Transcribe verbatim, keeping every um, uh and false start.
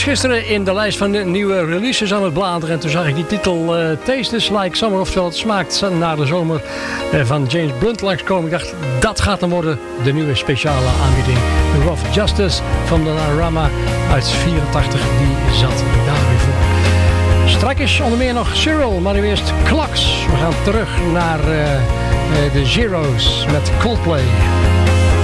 was gisteren in de lijst van de nieuwe releases aan het bladeren. En toen zag ik die titel uh, Tastes Like Summer. Oftewel, het smaakt naar de zomer uh, van James Blunt langskomen. Ik dacht, dat gaat dan worden de nieuwe speciale aanbieding. The Rough Justice van de Rama uit vierentachtig. Die zat daar weer voor. Straks onder meer nog Cyril, maar nu eerst Clocks. We gaan terug naar uh, uh, de Zeros met Coldplay.